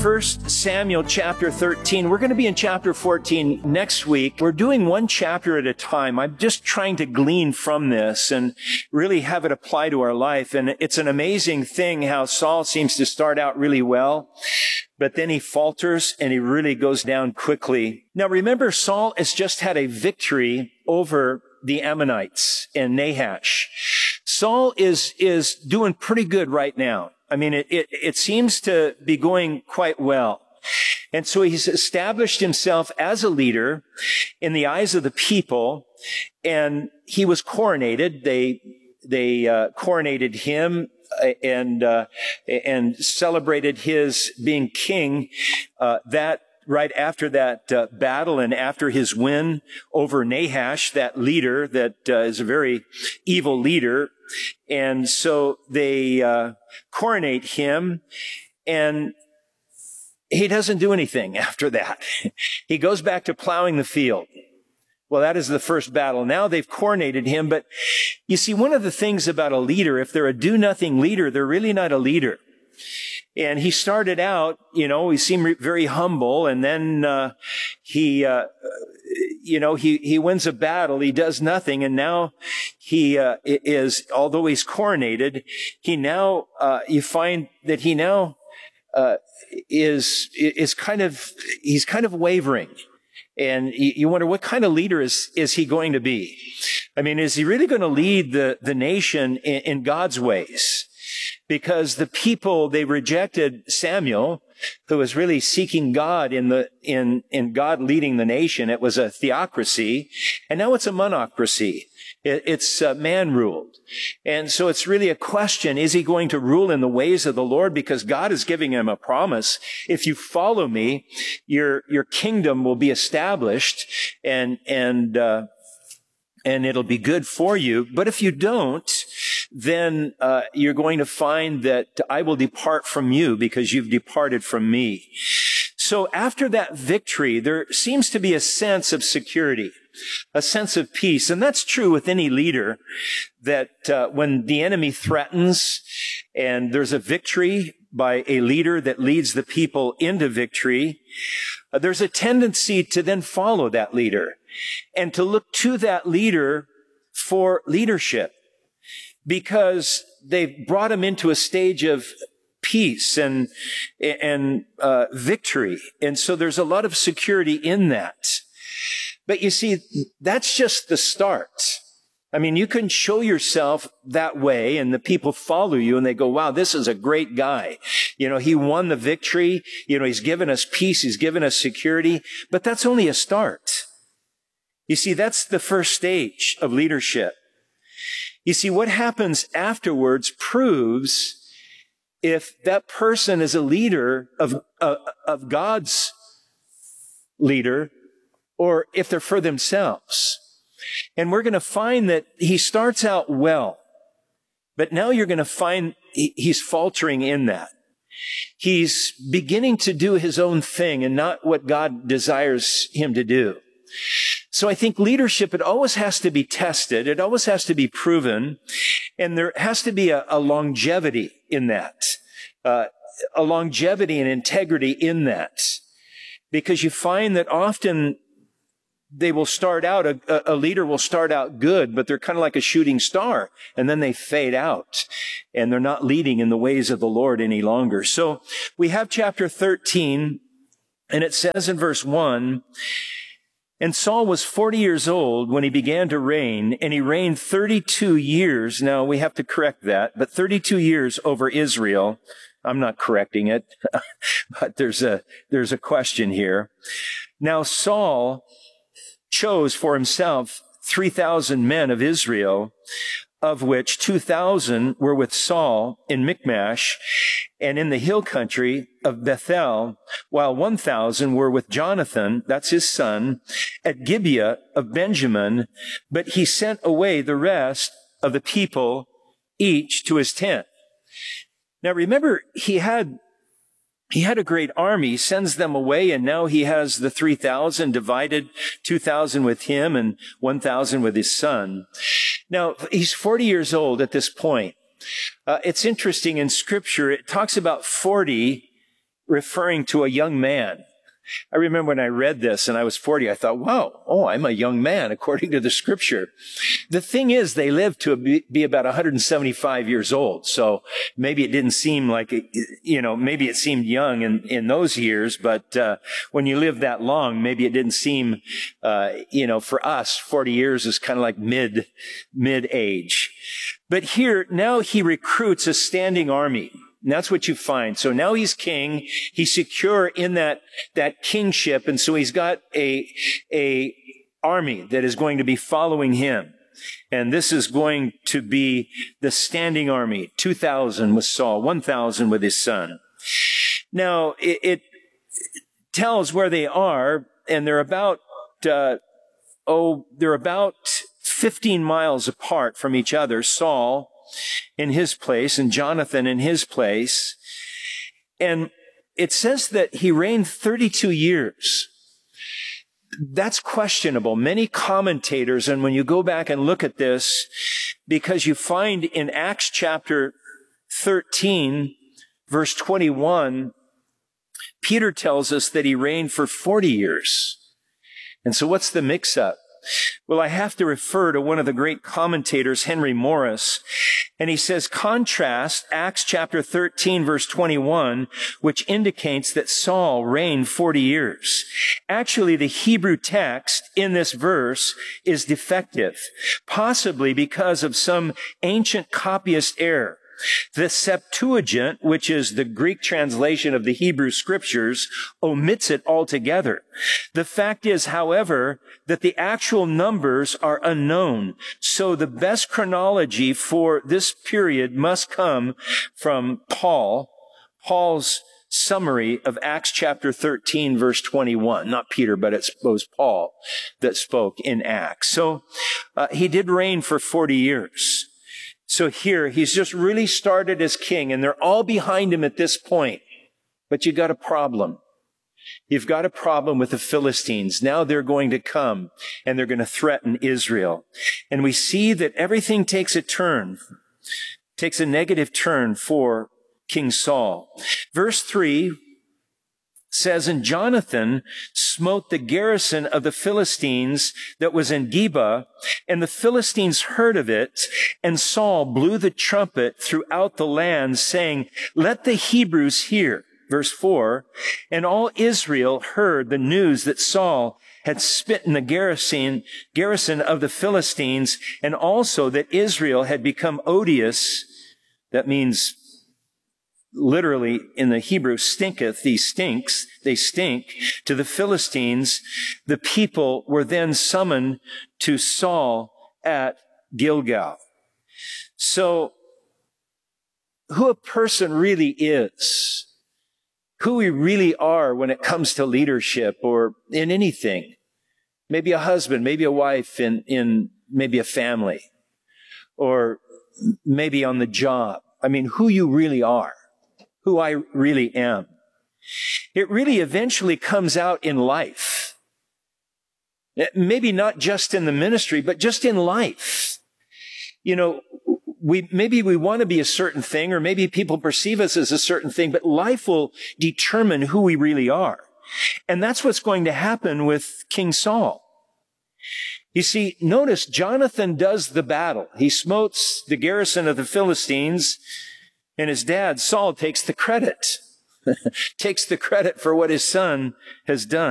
1 Samuel chapter 13. We're going to be in chapter 14 next week. We're doing one chapter at a time. I'm just trying to glean from this and really have it apply to our life. And it's an amazing thing how Saul seems to start out really well, but then he falters and he really goes down quickly. Now remember, Saul has just had a victory over the Ammonites and Nahash. Saul is doing pretty good right now. I mean, it seems to be going quite well. And so he's established himself as a leader in the eyes of the people, and he was coronated. They coronated him and celebrated his being king, that right after that battle and after his win over Nahash, that leader that is a very evil leader. And so they coronate him, and he doesn't do anything after that. He goes back to plowing the field. Well, that is the first battle. Now they've coronated him, but you see, one of the things about a leader, if they're a do-nothing leader, they're really not a leader. And he started out, he seemed very humble, and then he wins a battle, he does nothing, and now he although he's coronated, you find that he now is kind of wavering. And you wonder, what kind of leader is he going to be? I mean, is he really going to lead the nation in God's ways? Because the people, they rejected Samuel, who was really seeking God in God leading the nation. It was a theocracy, and now it's a monocracy. It's man-ruled. And so it's really a question, is he going to rule in the ways of the Lord? Because God is giving him a promise. If you follow me, your kingdom will be established, and it'll be good for you. But if you don't, then you're going to find that I will depart from you because you've departed from me. So after that victory, there seems to be a sense of security, a sense of peace. And that's true with any leader, that when the enemy threatens and there's a victory by a leader that leads the people into victory, there's a tendency to then follow that leader and to look to that leader for leadership, because they've brought him into a stage of peace and victory. And so there's a lot of security in that. But you see, that's just the start. I mean, you can show yourself that way and the people follow you and they go, wow, this is a great guy. He won the victory. He's given us peace. He's given us security. But that's only a start. You see, that's the first stage of leadership. You see, what happens afterwards proves if that person is a leader of God's leader, or if they're for themselves. And we're going to find that he starts out well, but now you're going to find he's faltering in that. He's beginning to do his own thing and not what God desires him to do. So I think leadership, it always has to be tested. It always has to be proven. And there has to be a longevity in that, a longevity and integrity in that. Because you find that often they will start out, a leader will start out good, but they're kind of like a shooting star, and then they fade out, and they're not leading in the ways of the Lord any longer. So we have chapter 13, and it says in verse 1, and Saul was 40 years old when he began to reign, and he reigned 32 years. Now, we have to correct that, but 32 years over Israel. I'm not correcting it, but there's a question here. Now, Saul chose for himself 3,000 men of Israel, of which 2,000 were with Saul in Michmash and in the hill country of Bethel, while 1,000 were with Jonathan, that's his son, at Gibeah of Benjamin, but he sent away the rest of the people, each to his tent. Now remember, he had a great army. He sends them away, and now he has the 3,000 divided, 2,000 with him and 1,000 with his son. Now, he's 40 years old at this point. It's interesting in Scripture, it talks about 40 referring to a young man. I remember when I read this and I was 40, I thought, wow, I'm a young man according to the scripture. The thing is, they lived to be about 175 years old. So maybe it didn't seem like, maybe it seemed young in those years, but when you live that long, maybe it didn't seem, for us, 40 years is kind of like mid-age. But here, now he recruits a standing army. And that's what you find. So now he's king. He's secure in that kingship. And so he's got a army that is going to be following him. And this is going to be the standing army. 2,000 with Saul, 1,000 with his son. Now, it tells where they are, and they're about 15 miles apart from each other. Saul in his place and Jonathan in his place. And it says that he reigned 32 years. That's questionable. Many commentators, and when you go back and look at this, because you find in Acts chapter 13, verse 21, Peter tells us that he reigned for 40 years. And so what's the mix-up? Well, I have to refer to one of the great commentators, Henry Morris, and he says, contrast Acts chapter 13, verse 21, which indicates that Saul reigned 40 years. Actually, the Hebrew text in this verse is defective, possibly because of some ancient copyist error. The Septuagint, which is the Greek translation of the Hebrew scriptures, omits it altogether. The fact is, however, that the actual numbers are unknown. So the best chronology for this period must come from Paul's summary of Acts chapter 13, verse 21. Not Peter, but it was Paul that spoke in Acts. So he did reign for 40 years. So here, he's just really started as king, and they're all behind him at this point. But you got a problem. You've got a problem with the Philistines. Now they're going to come, and they're going to threaten Israel. And we see that everything takes a negative turn for King Saul. Verse 3 says, and Jonathan smote the garrison of the Philistines that was in Geba, and the Philistines heard of it, and Saul blew the trumpet throughout the land, saying, let the Hebrews hear. Verse 4, and all Israel heard the news that Saul had smitten the garrison of the Philistines, and also that Israel had become odious. That means literally in the Hebrew, stinketh, they stink to the Philistines. The people were then summoned to Saul at Gilgal. So who a person really is, who we really are when it comes to leadership or in anything, maybe a husband, maybe a wife in maybe a family, or maybe on the job. I mean, who you really are. Who I really am. It really eventually comes out in life. Maybe not just in the ministry, but just in life. Maybe we want to be a certain thing, or maybe people perceive us as a certain thing, but life will determine who we really are. And that's what's going to happen with King Saul. You see, notice Jonathan does the battle. He smotes the garrison of the Philistines, and his dad, Saul, takes the credit. Takes the credit for what his son has done.